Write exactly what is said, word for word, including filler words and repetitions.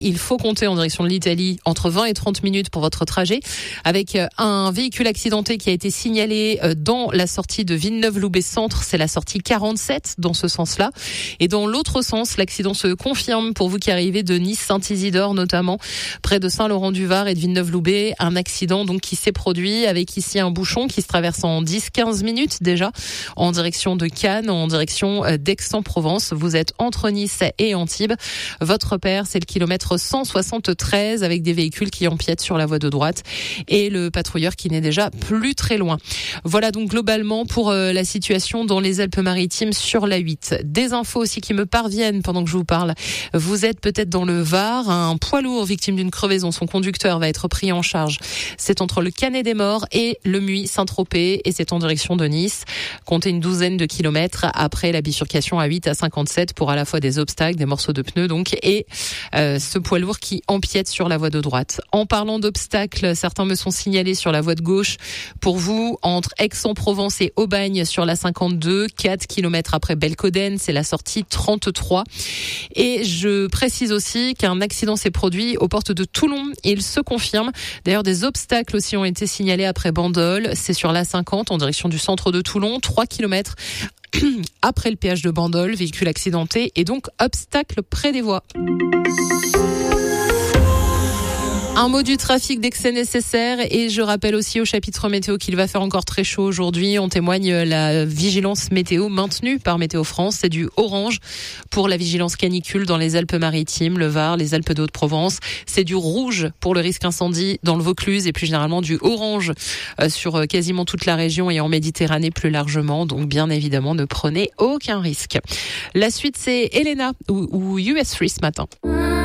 Il faut compter en direction de l'Italie entre vingt et trente minutes pour votre trajet, avec un véhicule accidenté qui a été signalé dans la sortie de Villeneuve-Loubet Centre. C'est la sortie quarante-sept dans ce sens-là. Et dans l'autre sens, l'accident se confirme pour vous qui arrivez de Nice-Saint-Isidore, notamment près de Saint-Laurent-du-Var et de Villeneuve-Loubet. Un accident donc qui s'est produit avec ici un bouchon qui se traverse en dix à quinze minutes déjà en direction de Cannes, en direction d'Aix-en-Provence. Vous êtes entre Nice et Antibes. Votre repère, c'est le kilomètre cent soixante-treize avec des véhicules qui empiètent sur la voie de droite et le patrouilleur qui n'est déjà plus très loin. Voilà donc globalement pour la situation dans les Alpes-Maritimes sur l'A huit. Des infos aussi qui me parviennent pendant que je vous parle. Vous êtes peut-être dans le Var, un poids lourd victime d'une crevaison. Son conducteur va être pris en charge. C'est entre le Canet des Morts et le Muy-Saint-Tropez et c'est en direction de Nice. Comptez une douzaine de kilomètres après la bifurcation A huit à cinquante-sept pour à la fois des obstacles, des morceaux de pneus donc et euh, ce poids lourd qui empiète sur la voie de droite. En parlant d'obstacles, certains me sont signalés sur la voie de gauche. Pour vous, entre Aix-en-Provence et Aubagne sur la cinquante-deux, quatre kilomètres après Belcoden, c'est la sortie trente-trois. Et je précise aussi qu'un accident s'est produit aux portes de Toulon. Il se confirme. D'ailleurs, des obstacles aussi ont été signalés après Bandol. C'est sur l'A cinquante en direction du centre de Toulon, trois kilomètres après le péage de Bandol, véhicule accidenté et donc obstacle près des voies. Un mot du trafic dès que c'est nécessaire et je rappelle aussi au chapitre météo qu'il va faire encore très chaud aujourd'hui. On témoigne la vigilance météo maintenue par Météo France. C'est du orange pour la vigilance canicule dans les Alpes-Maritimes, le Var, les Alpes de Haute-Provence. C'est du rouge pour le risque incendie dans le Vaucluse et plus généralement du orange sur quasiment toute la région et en Méditerranée plus largement. Donc bien évidemment, ne prenez aucun risque. La suite, c'est Elena ou, ou U S trois ce matin.